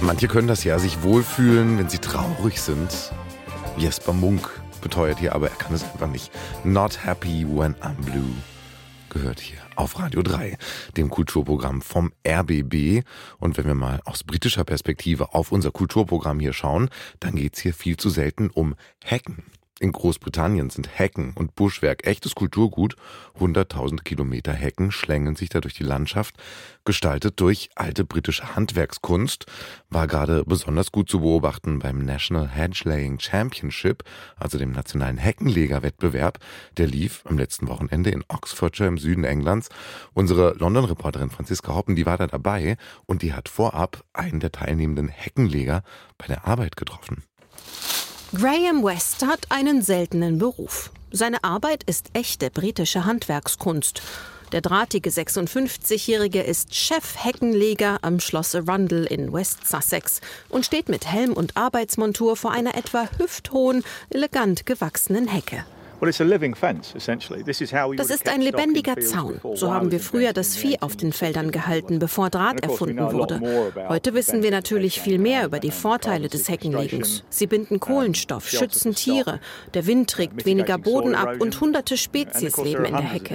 Manche können das ja, sich wohlfühlen, wenn sie traurig sind. Jesper Munk beteuert hier, aber er kann es einfach nicht. Not happy when I'm blue. Gehört hier auf Radio 3, dem Kulturprogramm vom RBB. Und wenn wir mal aus britischer Perspektive auf unser Kulturprogramm hier schauen, dann geht's hier viel zu selten um Hecken. In Großbritannien sind Hecken und Buschwerk echtes Kulturgut. 100.000 Kilometer Hecken schlängeln sich da durch die Landschaft, gestaltet durch alte britische Handwerkskunst. War gerade besonders gut zu beobachten beim National Hedge-Laying Championship, also dem nationalen Heckenleger-Wettbewerb. Der lief am letzten Wochenende in Oxfordshire im Süden Englands. Unsere London-Reporterin Franziska Hoppen, die war da dabei und die hat vorab einen der teilnehmenden Heckenleger bei der Arbeit getroffen. Graham West hat einen seltenen Beruf. Seine Arbeit ist echte britische Handwerkskunst. Der drahtige 56-Jährige ist Chef-Heckenleger am Schloss Arundel in West Sussex und steht mit Helm und Arbeitsmontur vor einer etwa hüfthohen, elegant gewachsenen Hecke. Das ist ein lebendiger Zaun. So haben wir früher das Vieh auf den Feldern gehalten, bevor Draht erfunden wurde. Heute wissen wir natürlich viel mehr über die Vorteile des Heckenlegens. Sie binden Kohlenstoff, schützen Tiere, der Wind trägt weniger Boden ab und hunderte Spezies leben in der Hecke.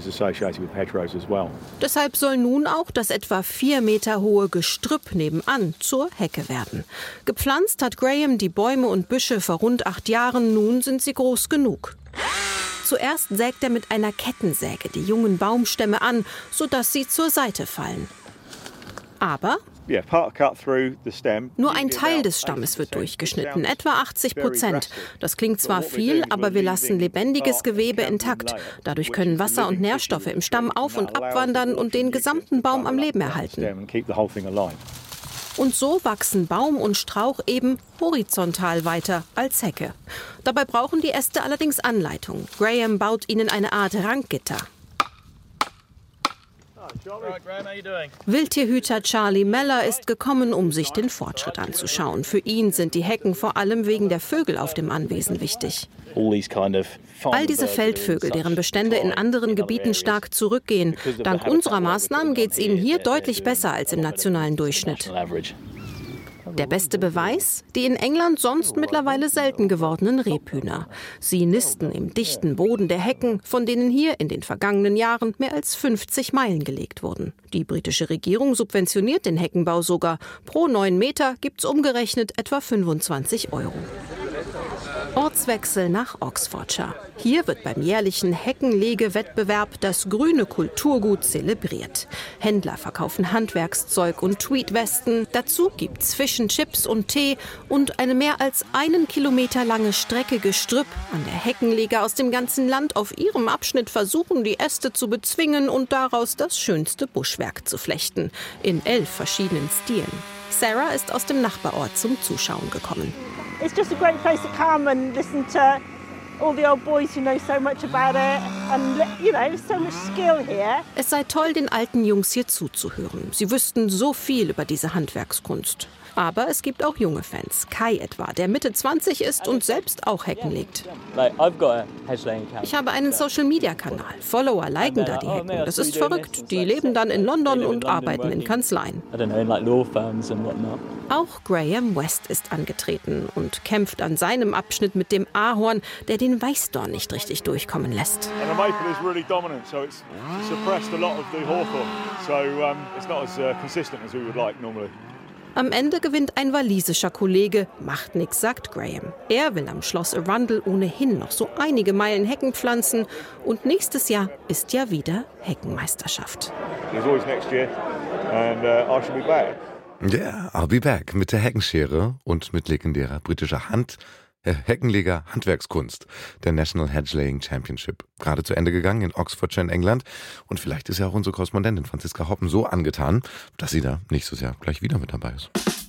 Deshalb soll nun auch das etwa 4 Meter hohe Gestrüpp nebenan zur Hecke werden. Gepflanzt hat Graham die Bäume und Büsche vor rund 8 Jahren, nun sind sie groß genug. Zuerst sägt er mit einer Kettensäge die jungen Baumstämme an, sodass sie zur Seite fallen. Aber nur ein Teil des Stammes wird durchgeschnitten, etwa 80%. Das klingt zwar viel, aber wir lassen lebendiges Gewebe intakt. Dadurch können Wasser und Nährstoffe im Stamm auf- und abwandern und den gesamten Baum am Leben erhalten. Und so wachsen Baum und Strauch eben horizontal weiter als Hecke. Dabei brauchen die Äste allerdings Anleitung. Graham baut ihnen eine Art Ranggitter. Wildtierhüter Charlie Meller ist gekommen, um sich den Fortschritt anzuschauen. Für ihn sind die Hecken vor allem wegen der Vögel auf dem Anwesen wichtig. All diese Feldvögel, deren Bestände in anderen Gebieten stark zurückgehen. Dank unserer Maßnahmen geht es ihnen hier deutlich besser als im nationalen Durchschnitt. Der beste Beweis? Die in England sonst mittlerweile selten gewordenen Rebhühner. Sie nisten im dichten Boden der Hecken, von denen hier in den vergangenen Jahren mehr als 50 Meilen gelegt wurden. Die britische Regierung subventioniert den Heckenbau sogar. Pro 9 Meter gibt's umgerechnet etwa 25 €. Ortswechsel nach Oxfordshire. Hier wird beim jährlichen Heckenlegewettbewerb das grüne Kulturgut zelebriert. Händler verkaufen Handwerkszeug und Tweedwesten. Dazu gibt's Fish and Chips und Tee und eine mehr als 1 Kilometer lange Strecke Gestrüpp, an der Heckenleger aus dem ganzen Land auf ihrem Abschnitt versuchen, die Äste zu bezwingen und daraus das schönste Buschwerk zu flechten. In 11 verschiedenen Stilen. Sarah ist aus dem Nachbarort zum Zuschauen gekommen. It's just a great place to come and listen to all the old boys who know so much about it. And, you know, there's so much skill here. Es sei toll, den alten Jungs hier zuzuhören. Sie wüssten so viel über diese Handwerkskunst. Aber es gibt auch junge Fans. Kai etwa, der Mitte 20 ist und selbst auch Hecken legt. Ich habe einen Social-Media-Kanal. Follower liken da die Hecken. Das ist verrückt. Die leben dann in London und arbeiten in Kanzleien. Auch Graham West ist angetreten und kämpft an seinem Abschnitt mit dem Ahorn, der den Weißdorn nicht richtig durchkommen lässt. Am Ende gewinnt ein walisischer Kollege. Macht nix, sagt Graham. Er will am Schloss Arundel ohnehin noch so einige Meilen Hecken pflanzen. Und nächstes Jahr ist ja wieder Heckenmeisterschaft. Yeah, I'll be back mit der Heckenschere und mit legendärer britischer Heckenleger Handwerkskunst. Der National Hedge-Laying Championship. Gerade zu Ende gegangen in Oxfordshire in England. Und vielleicht ist ja auch unsere Korrespondentin Franziska Hoppen so angetan, dass sie da nächstes Jahr gleich wieder mit dabei ist.